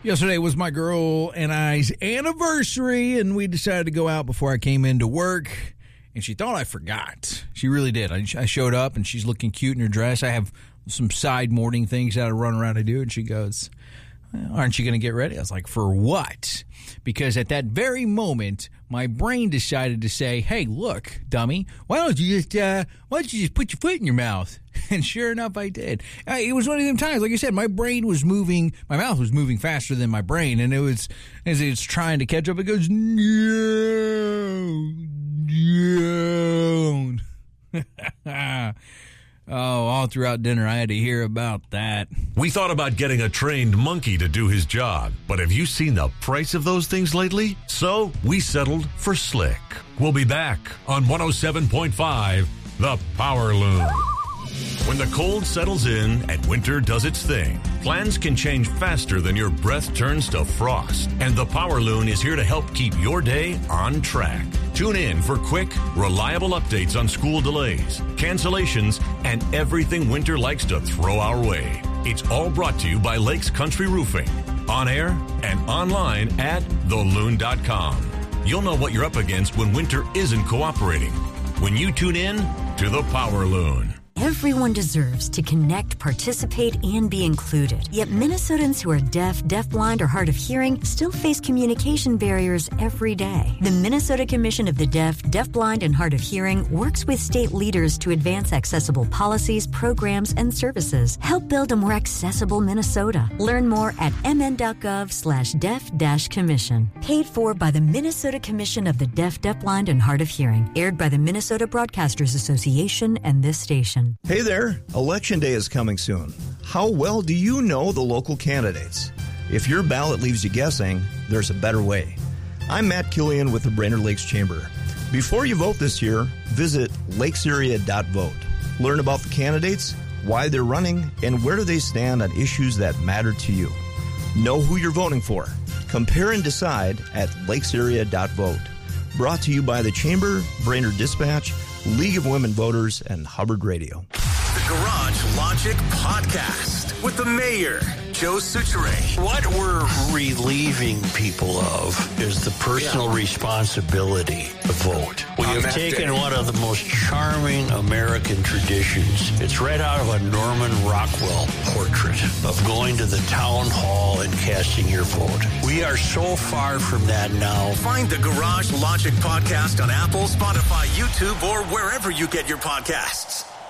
Yesterday was my girl and I's anniversary, and we decided to go out before I came into work, and she thought I forgot. She really did. I showed up, and she's looking cute in her dress. I have some side morning things that I run around to do, and she goes, aren't you going to get ready? I was like, for what? Because at that very moment, my brain decided to say, hey, look, dummy, why don't you just put your foot in your mouth? And sure enough, I did. It was one of them times, like I said, my mouth was moving faster than my brain, and it was, as it's trying to catch up, it goes, no. Oh, all throughout dinner, I had to hear about that. We thought about getting a trained monkey to do his job, but have you seen the price of those things lately? So we settled for Slick. We'll be back on 107.5, The Power Loom. When the cold settles in and winter does its thing, plans can change faster than your breath turns to frost. And the Power Loon is here to help keep your day on track. Tune in for quick, reliable updates on school delays, cancellations, and everything winter likes to throw our way. It's all brought to you by Lakes Country Roofing. On air and online at theloon.com. You'll know what you're up against when winter isn't cooperating. When you tune in to the Power Loon. Everyone deserves to connect, participate, and be included. Yet Minnesotans who are deaf, deafblind, or hard of hearing still face communication barriers every day. The Minnesota Commission of the Deaf, Deafblind, and Hard of Hearing works with state leaders to advance accessible policies, programs, and services. Help build a more accessible Minnesota. Learn more at mn.gov/deaf-commission. Paid for by the Minnesota Commission of the Deaf, Deafblind, and Hard of Hearing. Aired by the Minnesota Broadcasters Association and this station. Hey there, Election Day is coming soon. How well do you know the local candidates? If your ballot leaves you guessing, there's a better way. I'm Matt Killian with the Brainerd Lakes Chamber. Before you vote this year, visit lakesarea.vote. Learn about the candidates, why they're running, and where do they stand on issues that matter to you. Know who you're voting for. Compare and decide at lakesarea.vote. Brought to you by the Chamber, Brainerd Dispatch, League of Women Voters, and Hubbard Radio. The Garage Logic Podcast with the mayor, Joe Soucheray. What we're relieving people of is the personal responsibility to vote. We have taken one of the most charming American traditions. It's right out of a Norman Rockwell portrait of going to the town hall and casting your vote. We are so far from that now. Find the Garage Logic Podcast on Apple, Spotify, YouTube, or wherever you get your podcasts.